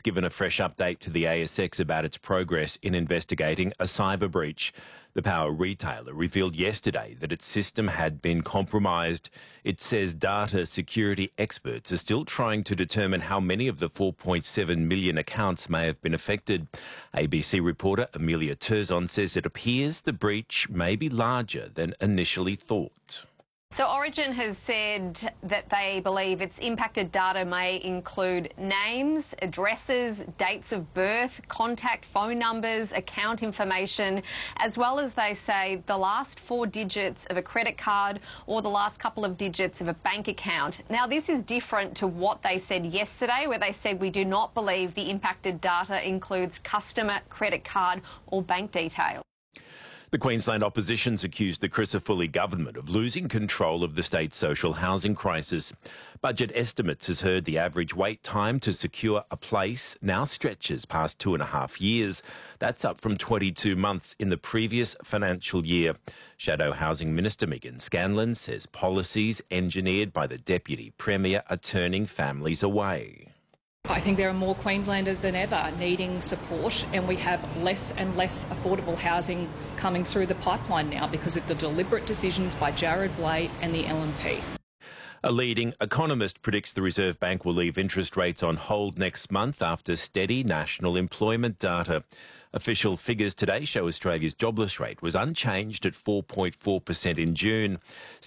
given a fresh update to the ASX about its progress in investigating a cyber breach. The power retailer revealed yesterday that its system had been compromised. It says data security experts are still trying to determine how many of the 4.7 million accounts may have been affected. ABC reporter Amelia Turzon says it appears the breach may be larger than initially thought. So Origin has said that they believe its impacted data may include names, addresses, dates of birth, contact phone numbers, account information, as well as, they say, the last 4 digits of a credit card or the last couple of digits of a bank account. Now, this is different to what they said yesterday, where they said we do not believe the impacted data includes customer, credit card or bank details. The Queensland opposition's accused the Crisafulli government of losing control of the state's social housing crisis. Budget Estimates has heard the average wait time to secure a place now stretches past 2.5 years. That's up from 22 months in the previous financial year. Shadow Housing Minister Megan Scanlon says policies engineered by the Deputy Premier are turning families away. I think there are more Queenslanders than ever needing support, and we have less and less affordable housing coming through the pipeline now because of the deliberate decisions by Jared Blay and the LNP. A leading economist predicts the Reserve Bank will leave interest rates on hold next month after steady national employment data. Official figures today show Australia's jobless rate was unchanged at 4.4% in June.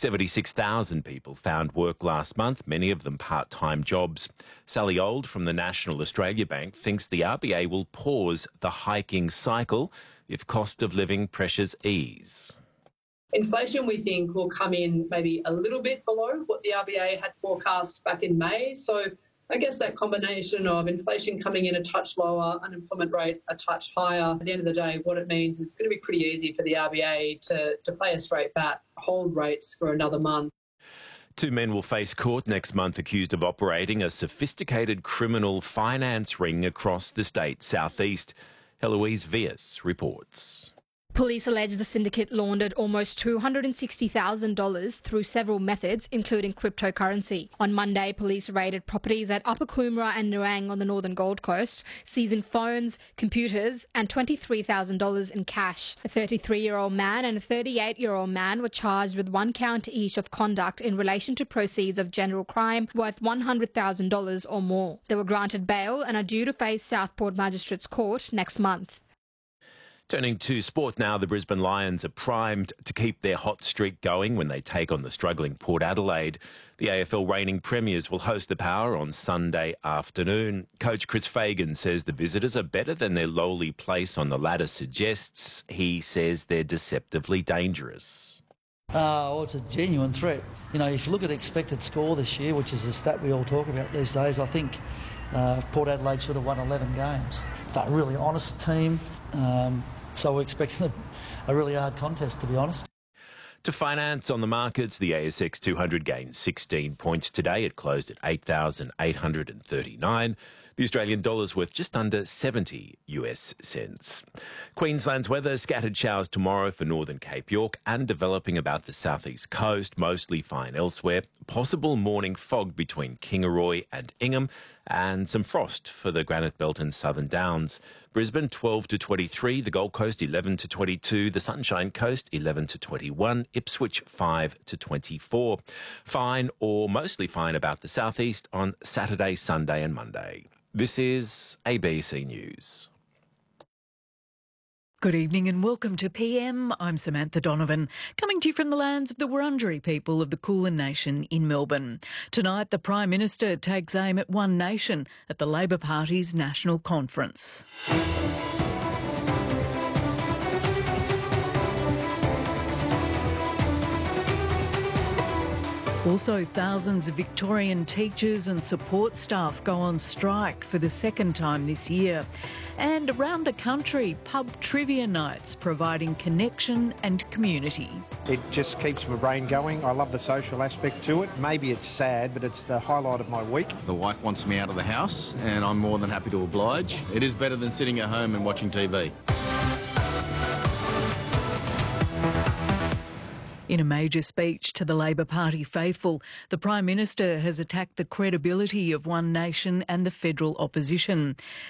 76,000 people found work last month, many of them part-time jobs. Sally Old from the National Australia Bank thinks the RBA will pause the hiking cycle if cost of living pressures ease. Inflation, we think, will come in maybe a little bit below what the RBA had forecast back in May. So I guess that combination of inflation coming in a touch lower, unemployment rate a touch higher, at the end of the day, what it means is it's going to be pretty easy for the RBA to play a straight bat, hold rates for another month. 2 men will face court next month accused of operating a sophisticated criminal finance ring across the state's southeast. Heloise Vias reports. Police allege the syndicate laundered almost $260,000 through several methods, including cryptocurrency. On Monday, police raided properties at Upper Coomera and Nerang on the northern Gold Coast, seizing phones, computers and $23,000 in cash. A 33-year-old man and a 38-year-old man were charged with 1 count each of conduct in relation to proceeds of general crime worth $100,000 or more. They were granted bail and are due to face Southport Magistrates Court next month. Turning to sport now, the Brisbane Lions are primed to keep their hot streak going when they take on the struggling Port Adelaide. The AFL reigning premiers will host the Power on Sunday afternoon. Coach Chris Fagan says the visitors are better than their lowly place on the ladder suggests. He says they're deceptively dangerous. Well, it's a genuine threat. You know, if you look at expected score this year, which is a stat we all talk about these days, I think Port Adelaide should have won 11 games. They're a really honest team. So we're expecting a really hard contest, to be honest. To finance on the markets, the ASX 200 gained 16 points today. It closed at 8,839. The Australian dollar's worth just under 70 US cents. Queensland's weather, scattered showers tomorrow for northern Cape York and developing about the southeast coast, mostly fine elsewhere. Possible morning fog between Kingaroy and Ingham and some frost for the Granite Belt and Southern Downs. Brisbane 12 to 23, the Gold Coast 11 to 22, the Sunshine Coast 11 to 21, Ipswich 5 to 24. Fine or mostly fine about the southeast on Saturday, Sunday and Monday. This is ABC News. Good evening and welcome to PM. I'm Samantha Donovan, coming to you from the lands of the Wurundjeri people of the Kulin Nation in Melbourne. Tonight, the Prime Minister takes aim at One Nation at the Labor Party's national conference. Also, thousands of Victorian teachers and support staff go on strike for the second time this year. And around the country, pub trivia nights providing connection and community. It just keeps my brain going. I love the social aspect to it. Maybe it's sad, but it's the highlight of my week. The wife wants me out of the house and I'm more than happy to oblige. It is better than sitting at home and watching TV. In a major speech to the Labor Party faithful, the Prime Minister has attacked the credibility of One Nation and the federal opposition,